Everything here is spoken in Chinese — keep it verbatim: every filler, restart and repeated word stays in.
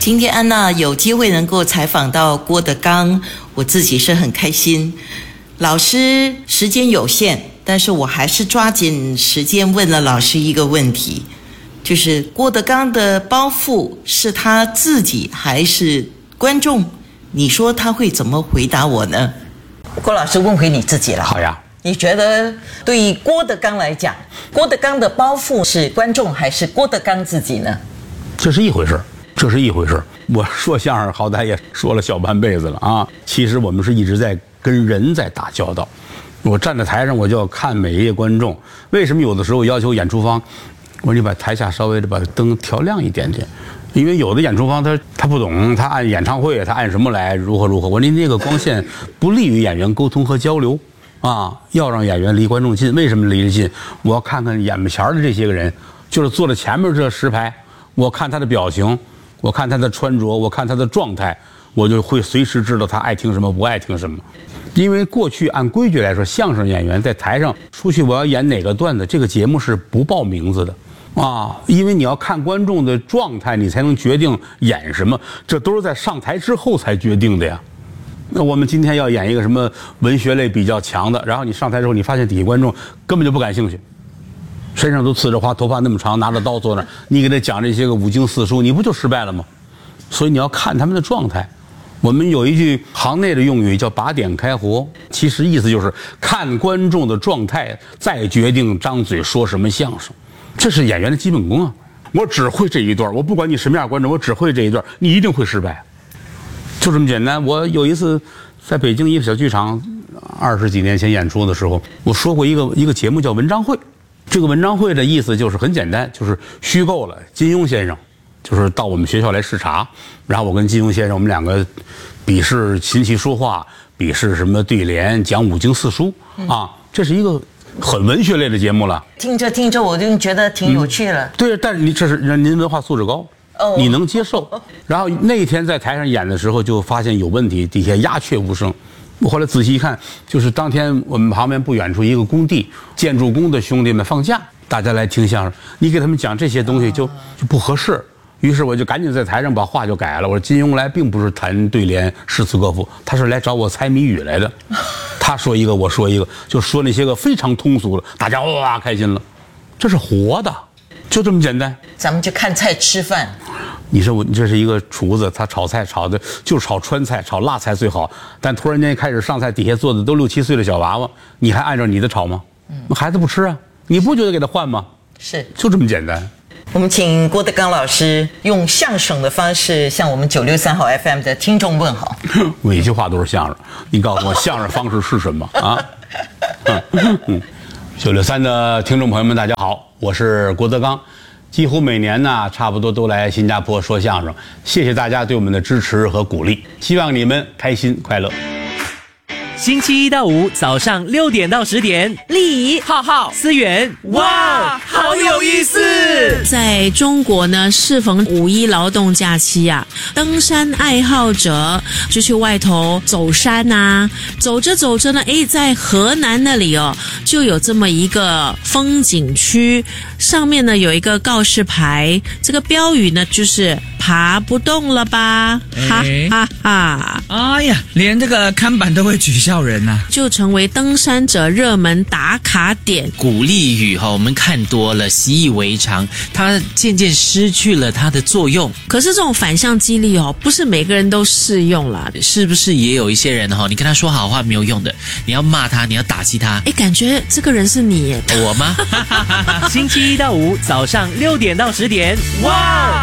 今天安娜有机会能够采访到郭德纲，我自己是很开心。老师时间有限，但是我还是抓紧时间问了老师一个问题，就是郭德纲的包袱是他自己还是观众？你说他会怎么回答我呢？郭老师问回你自己了。 好呀。 你觉得对于郭德纲来讲，郭德纲的包袱是观众还是郭德纲自己呢？ 这是一回事，这是一回事。我说相声好歹也说了小半辈子了啊，其实我们是一直在跟人在打交道。我站在台上，我就要看每一位观众。为什么有的时候要求演出方，我说你把台下稍微的把灯调亮一点点，因为有的演出方他他不懂，他按演唱会他按什么来如何如何。我说你那个光线不利于演员沟通和交流啊，要让演员离观众近。为什么离得近？我要看看眼前的这些个人，就是坐在前面这十排，我看他的表情，我看他的穿着，我看他的状态，我就会随时知道他爱听什么不爱听什么。因为过去按规矩来说，相声演员在台上出去我要演哪个段子，这个节目是不报名字的啊，因为你要看观众的状态，你才能决定演什么，这都是在上台之后才决定的呀。那我们今天要演一个什么文学类比较强的，然后你上台之后，你发现底下观众根本就不感兴趣，身上都呲着花，头发那么长，拿着刀坐那儿，你给他讲这些个五经四书，你不就失败了吗？所以你要看他们的状态。我们有一句行内的用语叫把点开活，其实意思就是看观众的状态，再决定张嘴说什么相声，这是演员的基本功啊。我只会这一段，我不管你什么样观众，我只会这一段，你一定会失败，就这么简单。我有一次在北京一个小剧场，二十几年前演出的时候，我说过一个一个节目叫文章会。这个文章会的意思就是很简单，就是虚构了金庸先生就是到我们学校来视察，然后我跟金庸先生我们两个比试琴棋书画，比试什么对联，讲五经四书啊，这是一个很文学类的节目了。 听着听着我就觉得挺有趣了。 嗯、对，但是你这是您文化素质高，哦、你能接受。然后那天在台上演的时候就发现有问题，底下鸦雀无声。我后来仔细一看，就是当天我们旁边不远处一个工地，建筑工的兄弟们放假，大家来听相声，你给他们讲这些东西就就不合适。于是我就赶紧在台上把话就改了，我说金庸来并不是谈对联诗词歌赋，他是来找我猜谜语来的。他说一个我说一个，就说那些个非常通俗的，大家哇开心了。这是活的，就这么简单。 咱们就看菜吃饭。 你说我你这是一个厨子，他炒菜炒的就炒川菜，炒辣菜最好。但突然间开始上菜，底下坐的都六七岁的小娃娃，你还按照你的炒吗？嗯，孩子不吃啊，你不就得给他换吗？ 是， 就这么简单。 我们请郭德纲老师用相声的方式向我们九六三号 F M 的听众问好。 每句话都是相声，你告诉我相声方式是什么啊？嗯嗯，九六三的听众朋友们，大家好，我是郭德纲。几乎每年呢，差不多都来新加坡说相声，谢谢大家对我们的支持和鼓励，希望你们开心快乐。 星期一到五早上六点到十点， 丽怡、 浩浩、思源，哇，好有意思！ 在中国呢，适逢五一劳动假期啊，登山爱好者就去外头走山啊，走着走着呢，诶，在河南那里哦，就有这么一个风景区，上面呢有一个告示牌，这个标语呢就是爬不动了吧，哈哈哈！ 哎呀，连这个看板都会取笑人啊， 就成为登山者热门打卡点。 鼓励语哈，我们看多了，习以为常，它渐渐失去了它的作用。 可是这种反向激励哦，不是每个人都适用啦， 是不是也有一些人哈，你跟他说好话没有用的，你要骂他，你要打击他， 哎，感觉这个人是你耶， 我吗？ 星期一到五早上六点到十点，哇！